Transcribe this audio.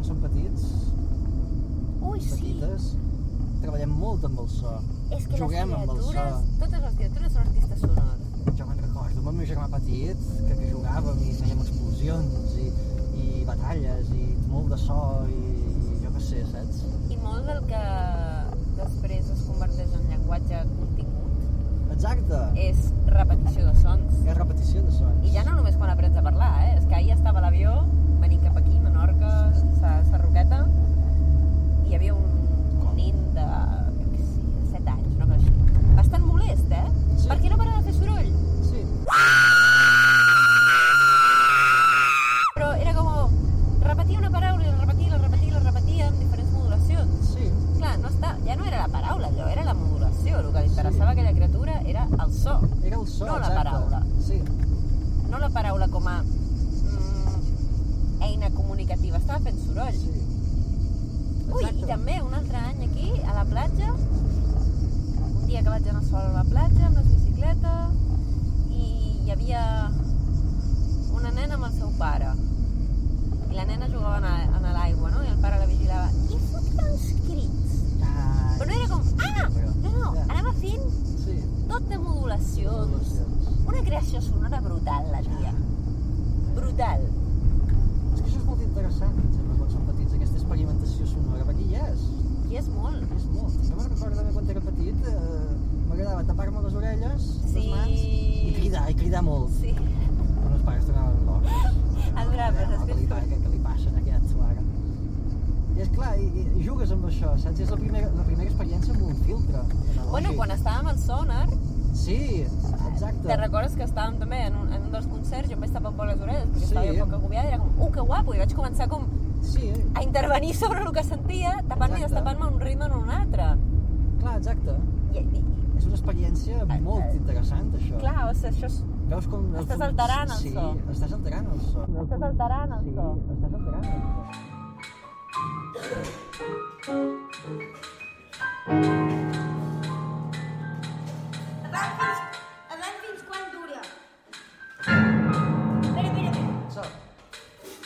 quan som petits, Ui, sí. petites, treballem molt amb el so. És que Juguem amb el so. totes les criatures són artistes sonors. Jo me'n recordo amb el meu germà petit que jugàvem i fèiem explosions i batalles i molt de so i jo què sé, saps? I molt del que després es converteix en llenguatge contingut Exacte. és repetició de sons. És repetició de sons. I ja no només quan aprens a parlar, és que ahir estava a l'avió, venint cap aquí, Menorca, Sarroqueta, i hi havia un nin de, jo què sé, 7 anys, una cosa així. Bastant molest, Sí. Perquè no para de fer soroll. Sí. Però era com repetir una paraula i la repetia amb diferents modulacions. Sí. Clar, ja no era la paraula allò, era la modulació. El que li interessava a aquella criatura era el so. Era el so, no la exacte. paraula. Sí. No la paraula com a eina comunicativa, estava fent soroll. Sí. Ui, Exacte. i també un altre any aquí, a la platja, un dia que vaig anar sola a la platja amb la bicicleta i hi havia una nena amb el seu pare. I la nena jugava a l'aigua, no? I el pare la vigilava. I fotia uns crits. Ai, Però no era com, no, Ja. anava fent Sí. tot de modulacions. Una creació sonora brutal, la tia. Brutal. És que això és molt interessant, sempre, quan som petits, aquesta experimentació sonora, perquè hi és. I és molt. És molt. Jo me'n recordo també quan era petit, m'agradava tapar-me les orelles, Sí. les mans, i cridar molt. Sí. Quan els pares tornaven locs. Adorables, és que és Què li passa a aquest, ara? I és clar, i jugues amb això, saps? És la primera experiència amb un filtre analògic. Bueno, quan estàvem al Sonar, Sí, exacte. te recordes que estàvem també en un dels concerts, jo em vaig tapar un poc les orelles perquè Sí. estava jo poc agobiada i era com, que guapo, i vaig començar com Sí, a intervenir sobre el que sentia, tapant-me i Exacte. destapant-me un ritme en un altre. clar, exacte. I És una experiència molt interessant, això. clar, o sigui, això és... Veus com... Estàs alterant el sí, so. estàs alterant el so. Estàs alterant el so. Sí, estàs